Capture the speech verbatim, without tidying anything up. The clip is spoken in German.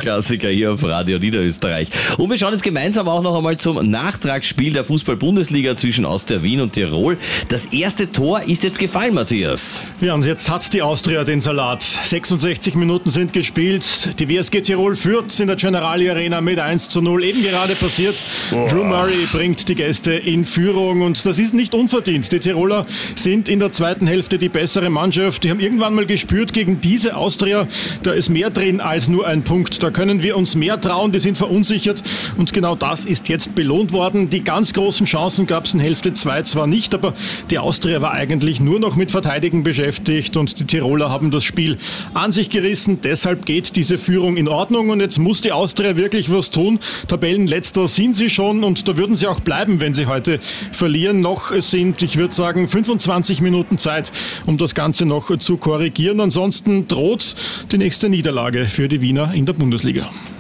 Live-Klassiker hier auf Radio Niederösterreich. Und wir schauen jetzt gemeinsam auch noch einmal zum Nachtragsspiel der Fußball-Bundesliga zwischen Austria Wien und Tirol. Das erste Tor ist jetzt gefallen, Matthias. Ja, und jetzt hat die Austria den Salat. sechsundsechzig Minuten sind gespielt. Die W S G Tirol führt in der Generali Arena mit eins zu null. Eben gerade passiert. Boah. Drew Murray bringt die Gäste in Führung und das ist nicht unverdient. Die Tiroler sind in der zweiten Hälfte die bessere Mannschaft. Die haben irgendwann mal gespürt, gegen diese Austria, da ist mehr drin als nur ein Punkt. Da können wir uns mehr trauen, die sind verunsichert und genau das ist jetzt belohnt worden. Die ganz großen Chancen gab es in Hälfte zwei zwar nicht, aber die Austria war eigentlich nur noch mit Verteidigen beschäftigt und die Tiroler haben das Spiel an sich gerissen. Deshalb geht diese Führung in Ordnung und jetzt muss die Austria wirklich was tun. Tabellenletzter sind sie schon und da würden sie auch bleiben, wenn sie heute verlieren. Noch sind, ich würde sagen, fünfundzwanzig Minuten Zeit, um das Ganze noch zu korrigieren. Ansonsten droht die nächste Niederlage für die Wiener in der Bundesliga.